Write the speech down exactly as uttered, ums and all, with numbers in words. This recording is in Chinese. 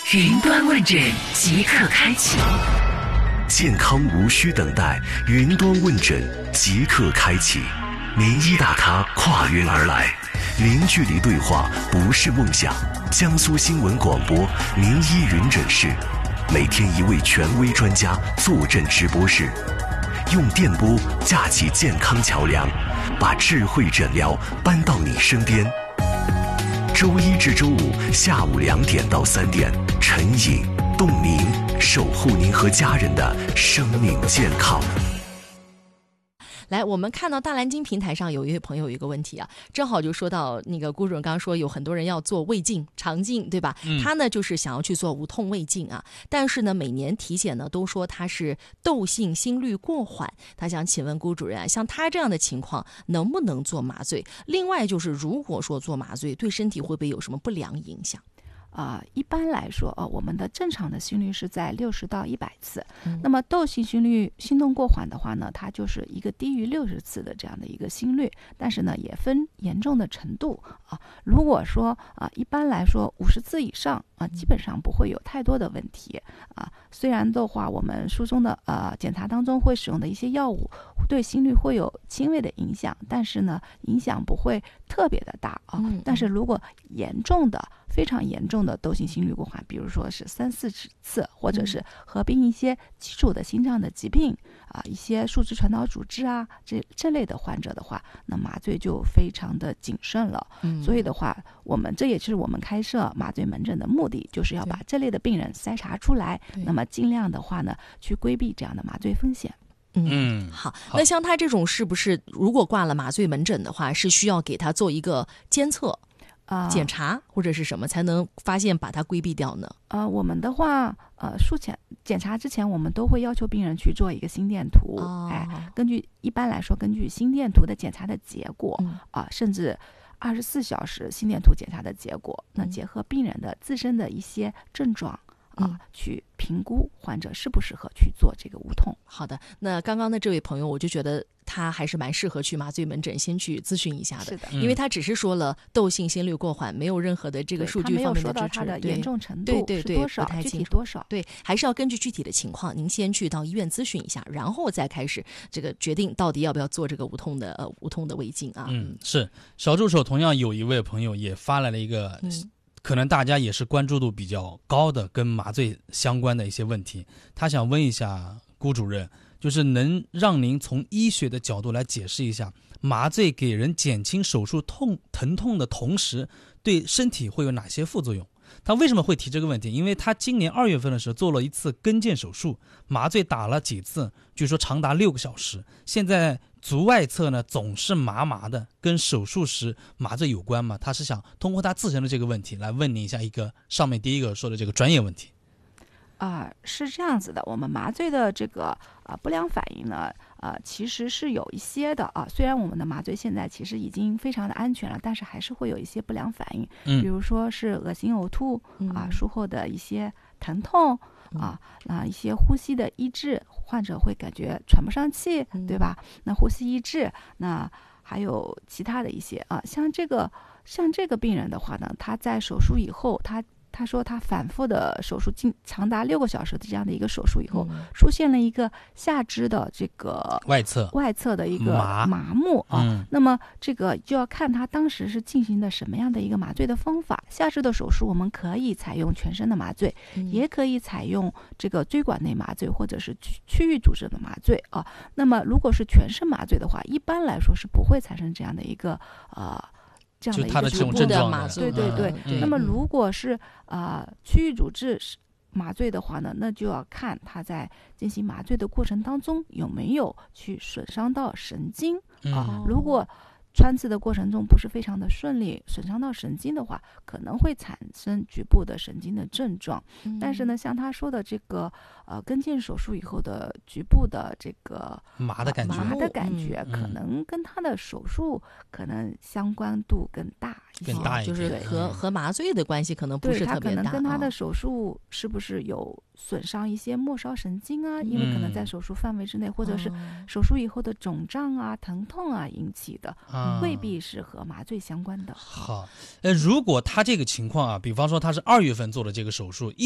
云端问诊即刻开启， 健康无需等待，云端问诊即刻开启。名医大咖跨云而来，零距离对话不是梦想。江苏新闻广播名医云诊室，每天一位权威专家坐镇直播室，用电波架起健康桥梁，把智慧诊疗搬到你身边。周一至周五下午两点到三点，陈颖、冻宁守护您和家人的生命健康。 来，我们看到大蓝鲸平台上有一位朋友有一个问题啊，正好就说到那个顾主任刚刚说有很多人要做胃镜、肠镜，对吧？嗯、他呢就是想要去做无痛胃镜啊，但是呢每年体检呢都说他是窦性心律过缓，他想请问顾主任啊，像他这样的情况能不能做麻醉？另外就是如果说做麻醉对身体会不会有什么不良影响？ 啊、呃，一般来说，呃，我们的正常的心率是在六十到一百次。嗯、那么窦性心律心动过缓的话呢，它就是一个低于六十次的这样的一个心率，但是呢，也分严重的程度啊。如果说啊、呃，一般来说五十次以上啊，基本上不会有太多的问题啊。虽然的话，我们书中的呃检查当中会使用的一些药物对心率会有轻微的影响，但是呢，影响不会特别的大啊。嗯、但是如果严重的、非常严重的窦性心律过缓，比如说是三四十次，或者是合并一些基础的心脏的疾病啊，一些数值传导阻滞啊，这这类的患者的话，那麻醉就非常的谨慎了。嗯、所以的话，我们这也是我们开设麻醉门诊的目的，就是要把这类的病人筛查出来，那么尽量的话呢，去规避这样的麻醉风险。 嗯，好。那像他这种是不是如果挂了麻醉门诊的话，是需要给他做一个监测？啊、呃，检查或者是什么才能发现把它规避掉呢？ 呃，我们的话，呃，术前检查之前，我们都会要求病人去做一个心电图。哦、哎，根据一般来说，根据心电图的检查的结果啊、嗯呃，甚至二十四小时心电图检查的结果，那结合病人的自身的一些症状啊、呃，去评估患者适不适合去做这个无痛。 好的，那刚刚的这位朋友，我就觉得他还是蛮适合去麻醉门诊先去咨询一下的， 是的， 因为他只是说了窦性心律过缓，没有任何的这个数据方面的支持， 他没有说到他的严重程度对对对是多少， 不太清楚具体多少， 对，还是要根据具体的情况，您先去到医院咨询一下，然后再开始这个决定到底要不要做这个无痛的呃无痛的胃镜啊。 嗯，是小助手同样有一位朋友也发来了一个、嗯、可能大家也是关注度比较高的跟麻醉相关的一些问题，他想问一下顾主任，就是能让您从医学的角度来解释一下，麻醉给人减轻手术痛疼痛的同时，对身体会有哪些副作用？他为什么会提这个问题？因为他今年二月份的时候做了一次跟腱手术，麻醉打了几次，据说长达六个小时。现在足外侧呢总是麻麻的，跟手术时麻醉有关吗？他是想通过他自身的这个问题来问你一下一个上面第一个说的这个专业问题。 啊、呃，是这样子的，我们麻醉的这个啊、呃、不良反应呢，呃，其实是有一些的啊。虽然我们的麻醉现在其实已经非常的安全了，但是还是会有一些不良反应，嗯、比如说是恶心、呕吐啊，术后的一些疼痛啊，那一些呼吸的抑制，患者会感觉喘不上气，对吧？那呼吸抑制，那还有其他的一些啊，像这个像这个病人的话呢，他在手术以后，他。他说他反复的手术近长达六个小时的这样的一个手术以后，嗯、出现了一个下肢的这个外侧外侧的一个麻木啊。嗯、那么这个就要看他当时是进行的什么样的一个麻醉的方法。下肢的手术我们可以采用全身的麻醉，嗯、也可以采用这个椎管内麻醉或者是区区域组织的麻醉啊。那么如果是全身麻醉的话，一般来说是不会产生这样的一个呃。这样的一个这种症状麻醉， 对对对。嗯、那么如果是呃区域组织麻醉的话呢，那就要看他在进行麻醉的过程当中有没有去损伤到神经啊。嗯、如果穿刺的过程中不是非常的顺利，损伤到神经的话，可能会产生局部的神经的症状。嗯、但是呢，像他说的这个呃跟腱手术以后的局部的这个麻的感觉， 呃、麻的感觉，嗯、可能跟他的手术可能相关度更大一些， 更大一些，就是和和麻醉的关系可能不是特别大。 对，他可能跟他的手术是不是有损伤一些末梢神经啊？因为可能在手术范围之内，嗯、或者是手术以后的肿胀啊、疼痛啊引起的。嗯未必是和麻醉相关的。 好，呃，如果他这个情况啊，比方说他是二月份做的这个手术，一